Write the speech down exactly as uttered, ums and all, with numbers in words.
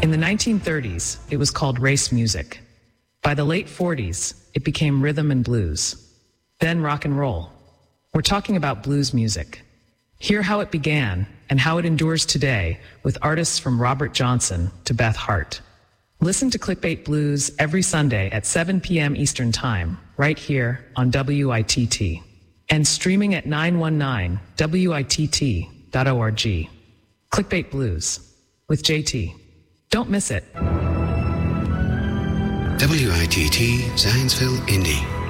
In the nineteen thirties, it was called race music. By the late forties, it became rhythm and blues. Then rock and roll. We're talking about blues music. Hear how it began and how it endures today with artists from Robert Johnson to Beth Hart. Listen to Clickbait Blues every Sunday at seven p.m. Eastern Time, right here on W I T T. And streaming at nine one nine W I T T dot org. Clickbait Blues with J T. Don't miss it. W I T T Zanesville, Indy.